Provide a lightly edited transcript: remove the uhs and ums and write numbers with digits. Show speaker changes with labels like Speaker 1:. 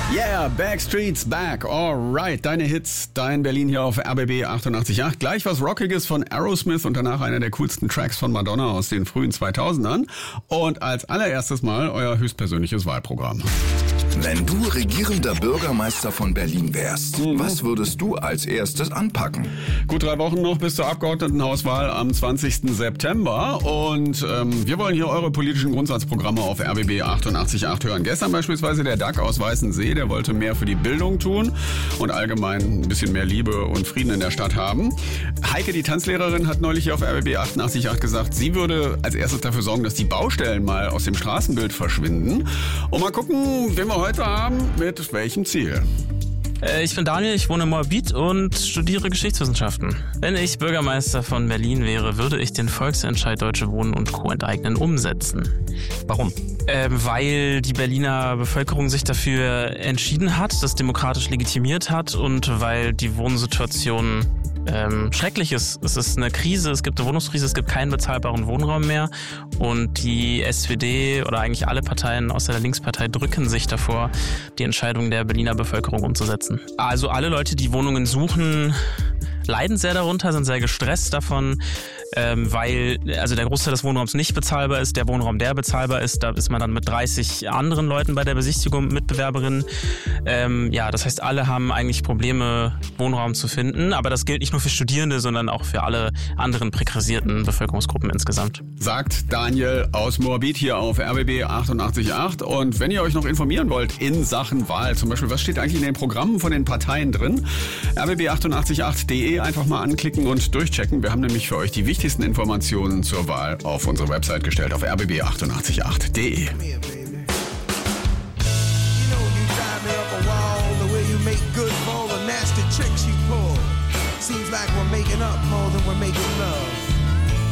Speaker 1: Yeah, Backstreet's back. Alright, deine Hits, dein Berlin hier auf RBB 88.8. Gleich was Rockiges von Aerosmith und danach einer der coolsten Tracks von Madonna aus den frühen 2000ern. Und als allererstes mal euer höchstpersönliches Wahlprogramm.
Speaker 2: Wenn du regierender Bürgermeister von Berlin wärst, was würdest du als erstes anpacken?
Speaker 1: Gut 3 Wochen noch bis zur Abgeordnetenhauswahl am 20. September. Und wir wollen hier eure politischen Grundsatzprogramme auf RBB 88.8 hören. Gestern beispielsweise der DAG aus Weißensee, der wollte mehr für die Bildung tun und allgemein ein bisschen mehr Liebe und Frieden in der Stadt haben. Heike, die Tanzlehrerin, hat neulich hier auf RBB 88.8 gesagt, sie würde als erstes dafür sorgen, dass die Baustellen mal aus dem Straßenbild verschwinden. Und mal gucken, wen wir heute haben, mit welchem Ziel.
Speaker 3: Ich bin Daniel, ich wohne in Moabit und studiere Geschichtswissenschaften. Wenn ich Bürgermeister von Berlin wäre, würde ich den Volksentscheid Deutsche Wohnen und Co. enteignen umsetzen.
Speaker 4: Warum?
Speaker 3: Weil die Berliner Bevölkerung sich dafür entschieden hat, das demokratisch legitimiert hat und weil die Wohnsituation schrecklich ist. Es ist eine Krise, es gibt eine Wohnungskrise, es gibt keinen bezahlbaren Wohnraum mehr und die SPD oder eigentlich alle Parteien außer der Linkspartei drücken sich davor, die Entscheidung der Berliner Bevölkerung umzusetzen. Also alle Leute, die Wohnungen suchen, leiden sehr darunter, sind sehr gestresst davon, weil also der Großteil des Wohnraums nicht bezahlbar ist. Der Wohnraum, der bezahlbar ist, da ist man dann mit 30 anderen Leuten bei der Besichtigung, Mitbewerberinnen. Das heißt, alle haben eigentlich Probleme, Wohnraum zu finden. Aber das gilt nicht nur für Studierende, sondern auch für alle anderen prekarisierten Bevölkerungsgruppen insgesamt.
Speaker 1: Sagt Daniel aus Moabit hier auf RBB 88.8. Und wenn ihr euch noch informieren wollt in Sachen Wahl, zum Beispiel, was steht eigentlich in den Programmen von den Parteien drin? rbb888.de einfach mal anklicken und durchchecken. Wir haben nämlich für euch die wichtigsten Informationen zur Wahl auf unsere Website gestellt auf rbb888.de.
Speaker 5: Seems like we're making up more than we're making love.